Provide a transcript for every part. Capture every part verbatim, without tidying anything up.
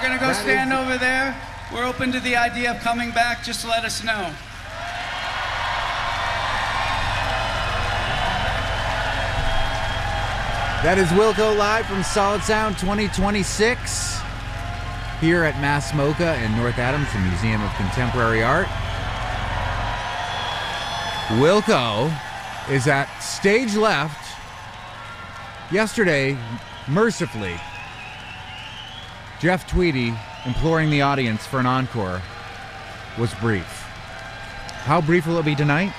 we're gonna go That stand is- over there. We're open to the idea of coming back. Just let us know. That is Wilco live from Solid Sound twenty twenty-six here at Mass MoCA in North Adams, the Museum of Contemporary Art. Wilco is at stage left. Yesterday, mercifully, Jeff Tweedy imploring the audience for an encore was brief. How brief will it be tonight?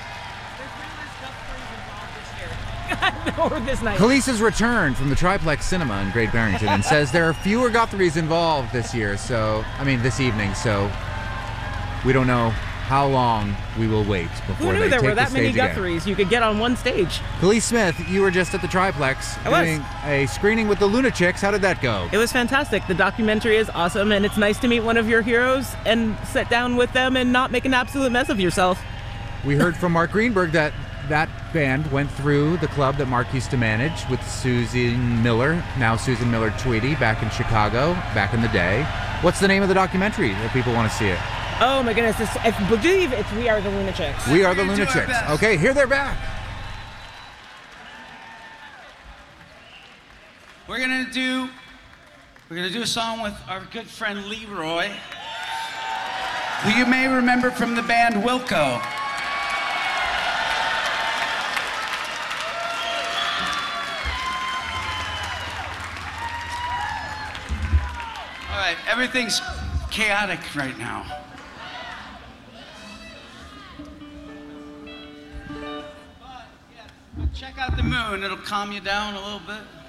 Or this night. Khalees returned from the Triplex Cinema in Great Barrington and says there are fewer Guthries involved this year, so, I mean, this evening, so we don't know how long we will wait before Who knew they there take were that the many stage again. Guthries you could get on one stage? Khalees Smith, you were just at the Triplex I was. doing a screening with the Lunachicks. How did that go? It was fantastic. The documentary is awesome, and it's nice to meet one of your heroes and sit down with them and not make an absolute mess of yourself. We heard from Mark Greenberg that that band went through the club that Mark used to manage with Susan Miller, now Susan Miller Tweedy, back in Chicago, back in the day. What's the name of the documentary if people want to see it? Oh my goodness, it's, I believe it's We Are the Lunachicks. We Are the We're gonna do our Lunachicks. best. Okay, here they're back. We're gonna do we're gonna do a song with our good friend Leroy, who you may remember from the band Wilco. All right, everything's chaotic right now. Check out the moon, it'll calm you down a little bit.